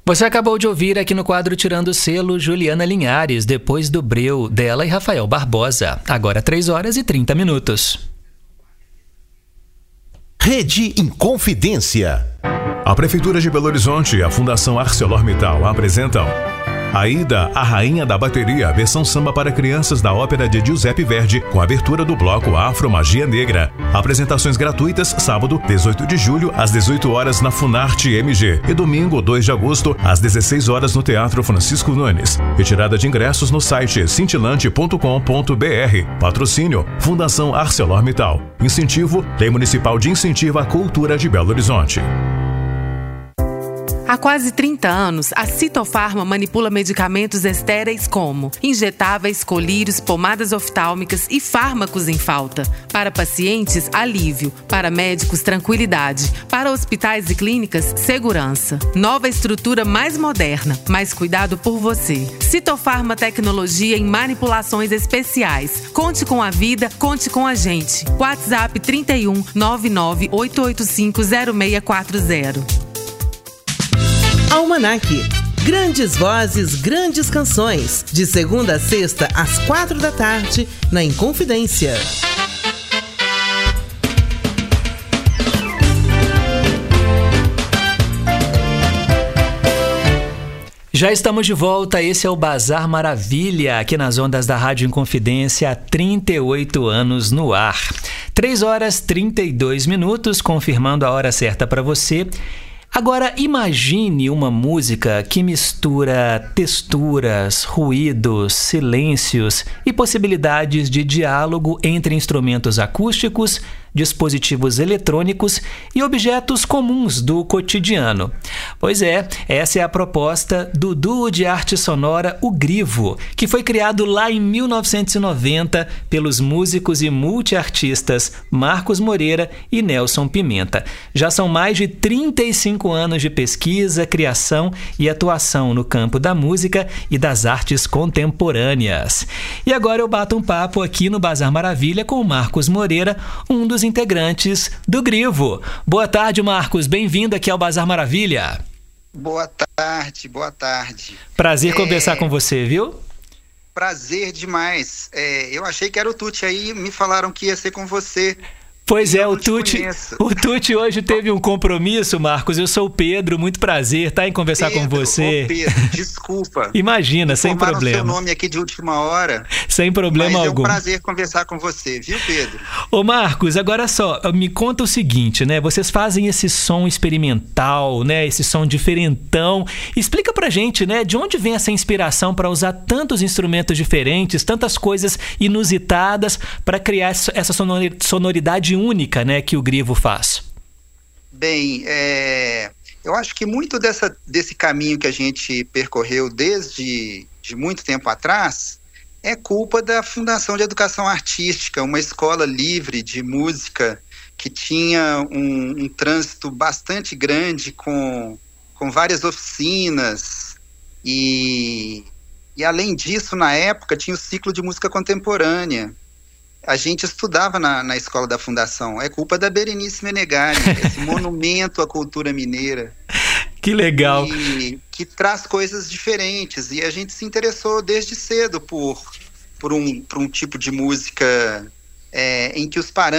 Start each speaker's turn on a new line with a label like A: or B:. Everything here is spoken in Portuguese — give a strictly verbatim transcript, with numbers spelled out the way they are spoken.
A: Você acabou de ouvir aqui no quadro Tirando o Selo Juliana Linhares, depois do Breu, dela e Rafael Barbosa. Agora três horas e trinta minutos.
B: Rede Inconfidência.
C: A Prefeitura de Belo Horizonte e a Fundação ArcelorMittal apresentam Aida, a Rainha da Bateria, versão samba para crianças da ópera de Giuseppe Verdi, com abertura do bloco Afro Magia Negra. Apresentações gratuitas, sábado, dezoito de julho, às dezoito horas na Funarte M G e domingo, dois de agosto, às dezesseis horas no Teatro Francisco Nunes. Retirada de ingressos no site cintilante ponto com ponto br. Patrocínio, Fundação ArcelorMittal. Incentivo, Lei Municipal de Incentivo à Cultura de Belo Horizonte.
D: Há quase trinta anos, a Citofarma manipula medicamentos estéreis como injetáveis, colírios, pomadas oftálmicas e fármacos em falta. Para pacientes, alívio. Para médicos, tranquilidade. Para hospitais e clínicas, segurança. Nova estrutura mais moderna, mais cuidado por você. Citofarma Tecnologia em manipulações especiais. Conte com a vida, conte com a gente. WhatsApp trinta e um, nove nove oito oito cinco, zero seis quatro zero.
E: Almanac. Grandes vozes, grandes canções. De segunda a sexta, às quatro da tarde, na Inconfidência.
A: Já estamos de volta, esse é o Bazar Maravilha, aqui nas ondas da Rádio Inconfidência, há trinta e oito anos no ar. três horas e trinta e dois minutos, confirmando a hora certa para você. Agora, imagine uma música que mistura texturas, ruídos, silêncios e possibilidades de diálogo entre instrumentos acústicos, dispositivos eletrônicos e objetos comuns do cotidiano. Pois é, essa é a proposta do duo de arte sonora O Grivo, que foi criado lá em mil novecentos e noventa pelos músicos e multiartistas Marcos Moreira e Nelson Pimenta. Já são mais de trinta e cinco anos de pesquisa, criação e atuação no campo da música e das artes contemporâneas. E agora eu bato um papo aqui no Bazar Maravilha com o Marcos Moreira, um dos integrantes do Grivo. Boa tarde, Marcos. Bem-vindo aqui ao Bazar Maravilha.
F: Boa tarde, boa tarde.
A: Prazer
F: é...
A: conversar com você, viu?
F: Prazer demais. É, eu achei que era o Tuti aí, me falaram que ia ser com você.
A: Pois é, o Tuti, o Tuti hoje teve um compromisso, Marcos. Eu sou o Pedro, muito prazer, tá, em conversar
F: Pedro,
A: com você.
F: Ô Pedro, desculpa.
A: Imagina, sem problema.
F: Seu nome aqui de última hora.
A: Sem problema
F: mas
A: algum.
F: É um prazer conversar com você, viu, Pedro?
A: Ô Marcos, agora só, me conta o seguinte, né? Vocês fazem esse som experimental, né? Esse som diferentão. Explica pra gente, né? De onde vem essa inspiração para usar tantos instrumentos diferentes, tantas coisas inusitadas para criar essa sonoridade única, né, que o Grivo faz?
F: Bem, é, eu acho que muito dessa, desse caminho que a gente percorreu desde de muito tempo atrás é culpa da Fundação de Educação Artística, uma escola livre de música que tinha um, um trânsito bastante grande com, com várias oficinas e, e além disso, na época, tinha o ciclo de música contemporânea. A gente estudava na, na escola da Fundação. É culpa da Berenice Menegari, esse monumento à cultura mineira.
A: Que legal.
F: E, que traz coisas diferentes. E a gente se interessou desde cedo por, por, um, por um tipo de música é, em que os parâmetros